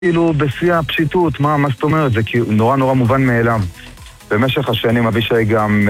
כאילו בשיא הפשיטות, מה זאת אומרת? זה כאילו נורא נורא מובן מאליו. במשך השנים אבישי גם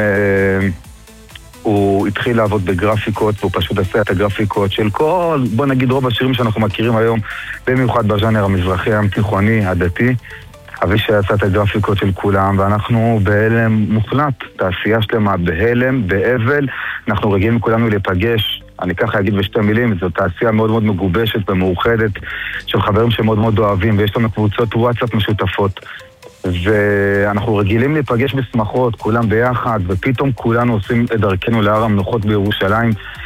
הוא התחיל לעבוד בגרפיקות, והוא פשוט עשה את הגרפיקות של כל, בוא נגיד רוב השירים שאנחנו מכירים היום, במיוחד בז'אנר המזרחי, התיכוני, הדתי. אבישי עשה את הגרפיקות של כולם, ואנחנו בהלם מוחלט, תעשייה שלמה בהלם, באבל. אנחנו רגילים כולנו להיפגש, אני ככה אגיד בשתי מילים, זו תעשייה מאוד מאוד מגובשת ומאוחדת של חברים שמאוד מאוד אוהבים, ויש לנו קבוצות וואטסאפ משותפות, ואנחנו רגילים להיפגש בשמחות, כולם ביחד, ופתאום כולנו עושים את דרכנו להר המנוחות בירושלים.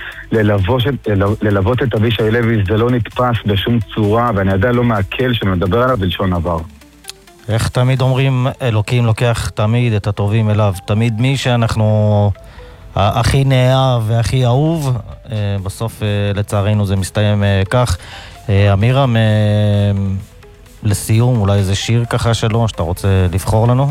ללוות את אבישי לוי זה לא נתפס בשום צורה, ואני עדיין לא מעכל שמדבר עליו בלשון עבר. איך תמיד אומרים, אלוקים לוקח תמיד את הטובים אליו, תמיד מי שאנחנו הכי נאהב והכי אהוב, בסוף לצערנו זה מסתיים כך. אמירה, לסיום, אולי איזה שיר ככה שלו שאתה רוצה לבחור לנו?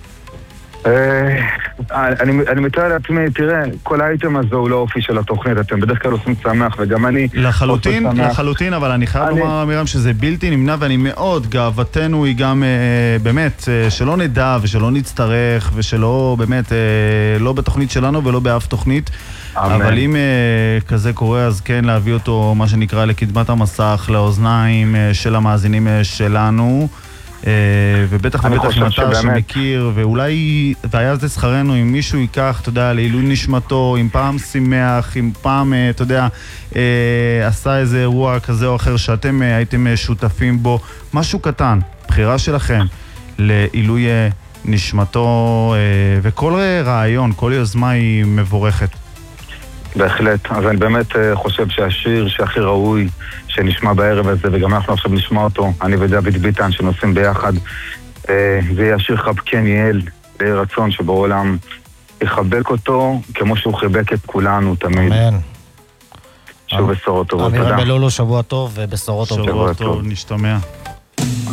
אני מתאר לעצמי, תראה, כל האייטם הזה הוא לא אופי של התוכנית, אתם בדרך כלל עושים שמח, וגם אני לחלוטין, אבל אני חייב לומר, אמירם, שזה בלתי נמנע, ואני מאוד, גאוותנו היא גם באמת, שלא נדע ושלא נצטרך, ושלא באמת, לא בתוכנית שלנו ולא באף תוכנית, אבל אם כזה קורה, אז כן להביא אותו, מה שנקרא, לקדמת המסך, לאוזניים של המאזינים שלנו, ובטח אם אתה שמכיר, ואולי והיה זה שכרנו אם מישהו ייקח, אתה יודע, לעילוי נשמתו, אם פעם שמח, אם פעם, אתה יודע, עשה איזה אירוע כזה או אחר שאתם הייתם שותפים בו, משהו קטן, בחירה שלכם לעילוי נשמתו, וכל רעיון, כל יוזמה היא מבורכת. בהחלט, אז אני באמת חושב שהשיר שהכי ראוי שנשמע בערב הזה, וגם אנחנו עכשיו נשמע אותו, אני ודוד ביטן שנוסעים ביחד, זה יהיה השיר חבקני אל, ברצון שבעולם יחבק אותו כמו שהוא חיבק את כולנו תמיד. אמן. שוב בשורות טובות, תודה. אמירה מלולו, שבוע טוב ובשורות טובות. שבוע טוב, נשתמע.